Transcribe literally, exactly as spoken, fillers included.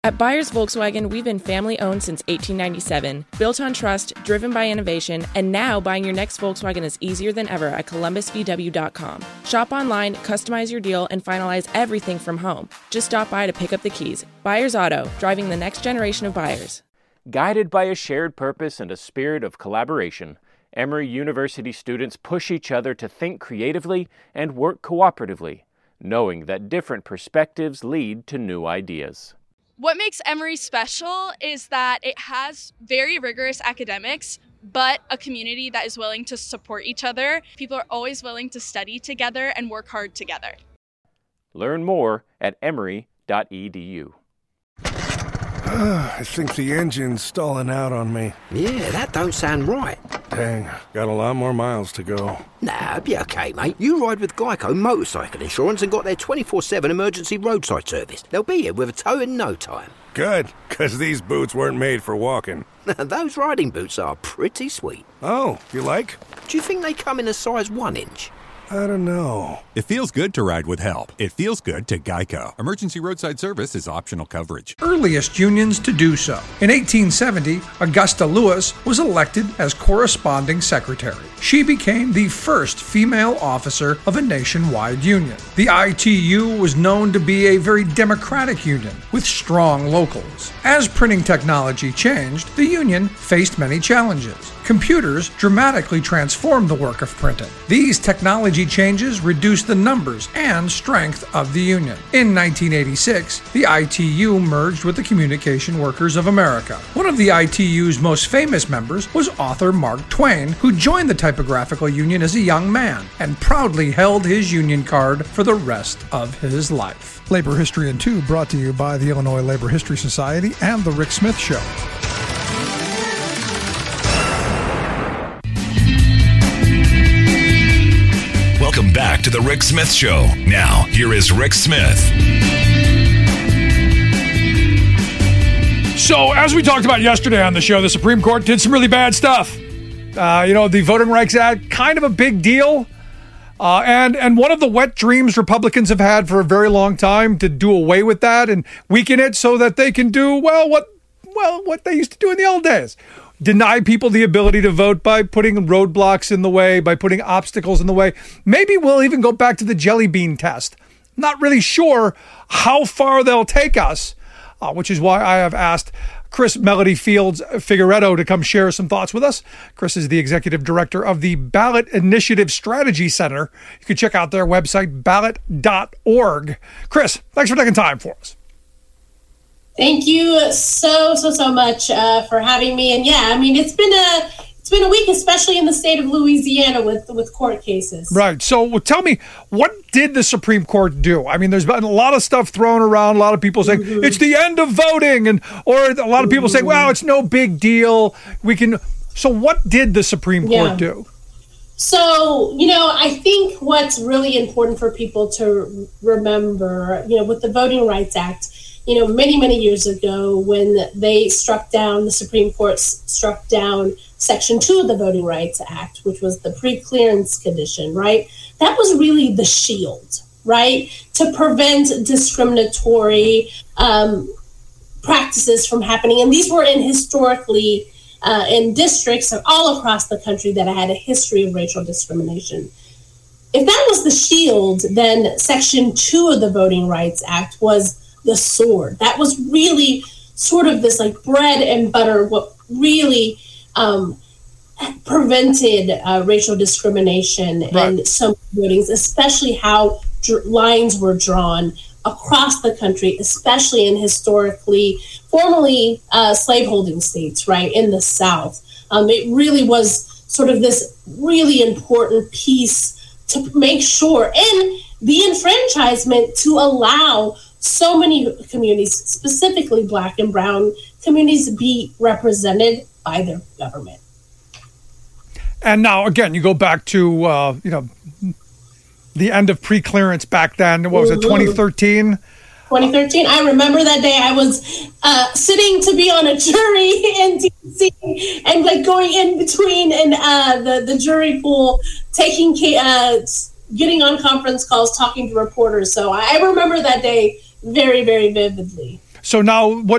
At Byers Volkswagen, we've been family-owned since eighteen ninety-seven, built on trust, driven by innovation, and now buying your next Volkswagen is easier than ever at columbus v w dot com. Shop online, customize your deal, and finalize everything from home. Just stop by to pick up the keys. Byers Auto, driving the next generation of buyers. Guided by a shared purpose and a spirit of collaboration, Emory University students push each other to think creatively and work cooperatively, knowing that different perspectives lead to new ideas. What makes Emory special is that it has very rigorous academics, but a community that is willing to support each other. People are always willing to study together and work hard together. Learn more at emory dot e d u. I think the engine's stalling out on me. Yeah, that don't sound right. Dang, got a lot more miles to go. Nah, be okay, mate. You ride with Geico Motorcycle Insurance and got their twenty-four seven emergency roadside service. They'll be here with a tow in no time. Good, because these boots weren't made for walking. Those riding boots are pretty sweet. Oh, you like? Do you think they come in a size one inch? I don't know. It feels good to ride with help. It feels good to Geico. Emergency roadside service is optional coverage. Earliest unions to do so. In eighteen seventy, Augusta Lewis was elected as corresponding secretary. She became the first female officer of a nationwide union. The I T U was known to be a very democratic union with strong locals. As printing technology changed, the union faced many challenges. Computers dramatically transformed the work of printing. These technology changes reduced the numbers and strength of the union. In nineteen eighty-six, the I T U merged with the Communication Workers of America. One of the I T U's most famous members was author Mark Twain, who joined the typographical union as a young man and proudly held his union card for the rest of his life. Labor History in Two brought to you by the Illinois Labor History Society and The Rick Smith Show. Welcome back to the Rick Smith Show. Now, here is Rick Smith. So, as we talked about yesterday on the show, the Supreme Court did some really bad stuff. Uh, you know, the Voting Rights Act, kind of a big deal. Uh, and, and one of the wet dreams Republicans have had for a very long time to do away with that and weaken it so that they can do, well, what, well, what they used to do in the old days. Deny people the ability to vote by putting roadblocks in the way, by putting obstacles in the way. Maybe we'll even go back to the jelly bean test. Not really sure how far they'll take us, uh, which is why I have asked Chris Melody Fields Figueredo to come share some thoughts with us. Chris is the executive director of the Ballot Initiative Strategy Center. You can check out their website, ballot dot org. Chris, thanks for taking time for us. Thank you so, so, so much uh, for having me. And yeah, I mean, it's been a it's been a week, especially in the state of Louisiana with, with court cases. Right. So well, tell me, what did the Supreme Court do? I mean, there's been a lot of stuff thrown around. A lot of people saying mm-hmm. it's the end of voting. And or a lot of people mm-hmm. say, well, it's no big deal. We can. So what did the Supreme Court yeah. do? So, you know, I think what's really important for people to remember, you know, with the Voting Rights Act, you know, many, many years ago when they struck down, the Supreme Court struck down Section two of the Voting Rights Act, which was the pre-clearance condition, right? That was really the shield, right? To prevent discriminatory um, practices from happening. And these were in historically uh, in districts all across the country that had a history of racial discrimination. If that was the shield, then Section two of the Voting Rights Act was the sword. That was really sort of this like bread and butter, what really um, prevented uh, racial discrimination right. and some votings, especially how dr- lines were drawn across the country, especially in historically, formerly uh, slaveholding states, right, in the South. Um, it really was sort of this really important piece to make sure, and the enfranchisement to allow so many communities, specifically Black and Brown communities, be represented by their government. And now, again, you go back to, uh, you know, the end of pre-clearance back then. What was it, twenty thirteen? twenty thirteen. I remember that day. I was uh, sitting to be on a jury in D C and like going in between and uh, the, the jury pool, taking uh, getting on conference calls, talking to reporters. So I remember that day very, very vividly. So now what